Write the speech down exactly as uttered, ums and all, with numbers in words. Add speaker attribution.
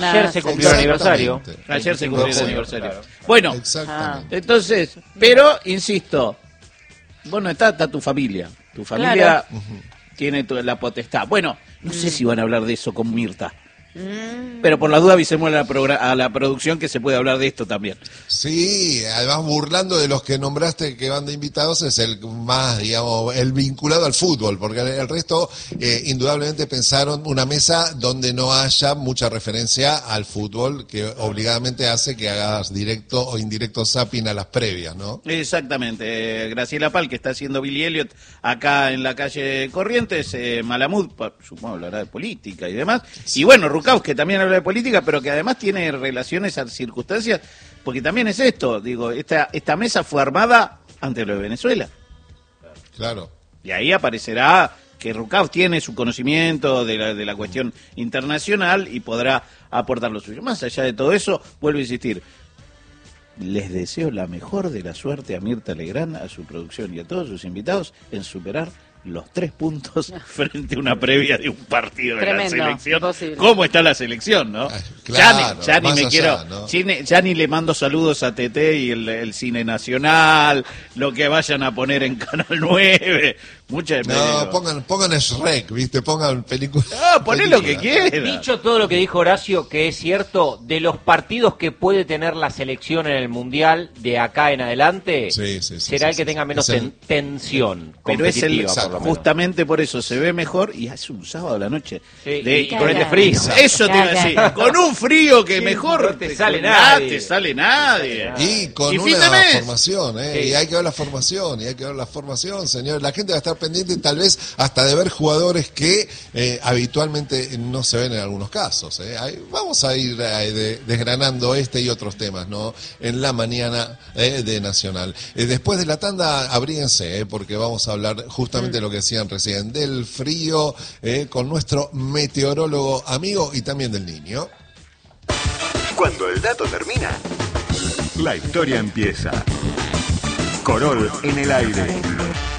Speaker 1: Ayer se cumplió el aniversario.
Speaker 2: Ayer se cumplió el aniversario.
Speaker 1: Claro.
Speaker 2: Bueno,
Speaker 3: Exactamente.
Speaker 2: entonces, pero, insisto, vos no estás, está tu familia. Tu familia
Speaker 4: Claro.
Speaker 2: tiene tu- la potestad. Bueno, no sé
Speaker 4: Mm.
Speaker 2: si van a hablar de eso con Mirta.
Speaker 4: Mm.
Speaker 2: Pero por la duda avisemos a la, progra- a la producción que se puede hablar de esto también.
Speaker 3: Sí, además burlando de los que nombraste que van de invitados es el más, digamos, el vinculado al fútbol, porque el resto eh, indudablemente pensaron una mesa donde no haya mucha referencia al fútbol, que obligadamente hace que hagas directo o indirecto zapping a las previas, ¿no?
Speaker 2: Exactamente. Eh, Graciela Pal, que está haciendo Billy Elliot acá en la calle Corrientes, eh, Malamud, pa- supongo hablará de política y demás. Y bueno, Rucaus, que también habla de política, pero que además tiene relaciones a circunstancias, porque también es esto, digo, esta, esta mesa fue armada ante lo de Venezuela.
Speaker 3: Claro.
Speaker 2: Y ahí aparecerá que Rucaus tiene su conocimiento de la, de la cuestión internacional y podrá aportar lo suyo. Más allá de todo eso, vuelvo a insistir, les deseo la mejor de la suerte a Mirta Legrand, a su producción y a todos sus invitados en superar los tres puntos frente a una previa de un partido de
Speaker 4: Tremendo,
Speaker 2: la selección.
Speaker 4: imposible.
Speaker 2: ¿Cómo está la selección, no?
Speaker 3: Ah, claro,
Speaker 2: ya ni, ya ni
Speaker 3: más
Speaker 2: me
Speaker 3: allá,
Speaker 2: quiero,
Speaker 3: ¿no?
Speaker 2: ya ni- ya ni le mando saludos a T T y el, el cine nacional, lo que vayan a poner en Canal nueve. Muchas
Speaker 3: No, pongan, pongan Shrek, ¿viste? Pongan películas.
Speaker 2: No, poné lo que quieras.
Speaker 1: Dicho todo lo que dijo Horacio, que es cierto, de los partidos que puede tener la selección en el Mundial de acá en adelante,
Speaker 3: Sí, sí, sí,
Speaker 1: será
Speaker 3: sí,
Speaker 1: el que
Speaker 3: sí.
Speaker 1: tenga menos
Speaker 3: Es el-
Speaker 1: ten- tensión
Speaker 2: Pero es el,
Speaker 1: competitiva, por lo menos.
Speaker 2: justamente por eso se ve mejor y hace un sábado a la noche.
Speaker 1: Sí,
Speaker 2: de-
Speaker 1: y con este
Speaker 4: Claro.
Speaker 1: frío.
Speaker 2: Eso te iba a decir, con un frío que
Speaker 1: Sí,
Speaker 2: mejor
Speaker 1: no te sale
Speaker 2: con
Speaker 1: nadie.
Speaker 2: te sale nadie.
Speaker 3: Y con
Speaker 2: Y fin de
Speaker 3: una
Speaker 2: mes.
Speaker 3: formación, ¿eh?
Speaker 1: Sí.
Speaker 3: Y hay que ver la formación, y hay que ver la formación, señor. La gente va a estar pendiente tal vez hasta de ver jugadores que eh, habitualmente no se ven en algunos casos. ¿eh? Ahí vamos a ir eh, de- desgranando este y otros temas, ¿no? En la mañana eh, de Nacional. Eh, después de la tanda, abríense, ¿eh? Porque vamos a hablar justamente de lo que decían recién, del frío, eh, con nuestro meteorólogo amigo y también del niño.
Speaker 5: Cuando el dato termina, la historia empieza. Corol en el aire.